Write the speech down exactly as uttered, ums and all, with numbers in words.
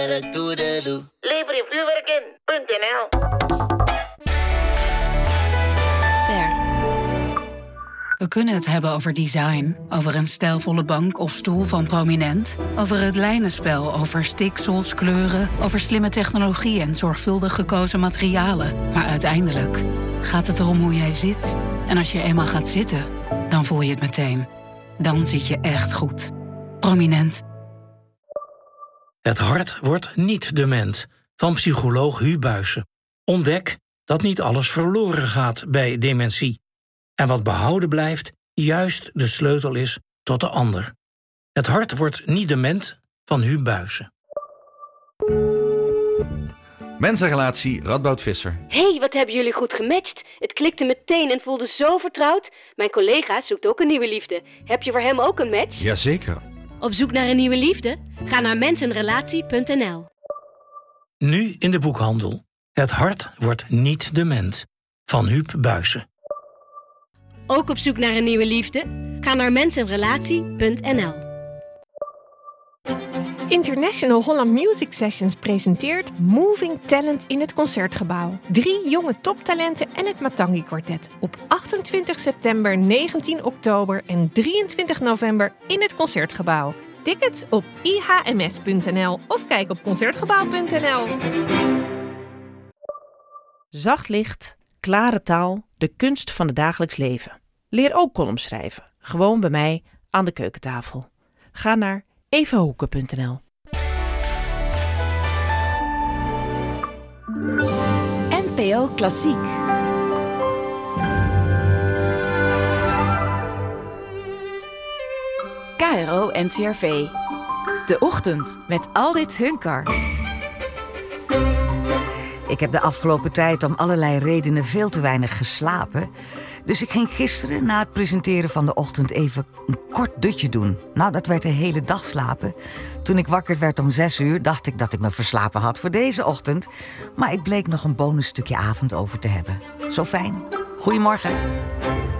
vuurwerk, toedeloe. Lever je vuurwerk in, punt N L. Ster. We kunnen het hebben over design, over een stijlvolle bank of stoel van Prominent, over het lijnenspel, over stiksels, kleuren, over slimme technologie en zorgvuldig gekozen materialen. Maar uiteindelijk gaat het erom hoe jij zit. En als je eenmaal gaat zitten, dan voel je het meteen. Dan zit je echt goed. Prominent. Het hart wordt niet dement, van psycholoog Huub Buijsen. Ontdek dat niet alles verloren gaat bij dementie. En wat behouden blijft, juist de sleutel is tot de ander. Het hart wordt niet dement, van Huub Buijsen. Mensenrelatie Radboud Visser. Hé, wat hebben jullie goed gematcht. Het klikte meteen en voelde zo vertrouwd. Mijn collega zoekt ook een nieuwe liefde. Heb je voor hem ook een match? Jazeker. Op zoek naar een nieuwe liefde? Ga naar mensenrelatie punt n l. Nu in de boekhandel. Het hart wordt niet dement, van Huub Buijsen. Ook op zoek naar een nieuwe liefde? Ga naar mensenrelatie punt n l. International Holland Music Sessions presenteert Moving Talent in het Concertgebouw. Drie jonge toptalenten en het Matangi Quartet. Op achtentwintig september, negentien oktober en drieëntwintig november in het Concertgebouw. Tickets op i h m s punt n l of kijk op concertgebouw punt n l. Zacht licht, klare taal, de kunst van het dagelijks leven. Leer ook columns schrijven. Gewoon bij mij aan de keukentafel. Ga naar evahoeken punt n l. N P O Klassiek. K R O N C R V. De ochtend met Aldit Hunkar. Ik heb de afgelopen tijd om allerlei redenen veel te weinig geslapen. Dus ik ging gisteren na het presenteren van de ochtend even een kort dutje doen. Nou, dat werd de hele dag slapen. Toen ik wakker werd om zes uur, dacht ik dat ik me verslapen had voor deze ochtend. Maar ik bleek nog een bonusstukje avond over te hebben. Zo fijn. Goedemorgen.